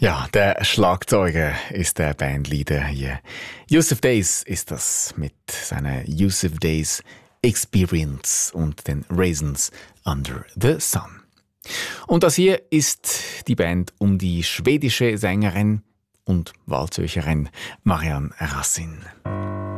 Ja, der Schlagzeuger ist der Bandleader hier. Yusuf Days ist das mit seiner Yusuf Days Experience und den Raisins Under the Sun. Und das hier ist die Band um die schwedische Sängerin und Walzöcherin Marianne Rassin.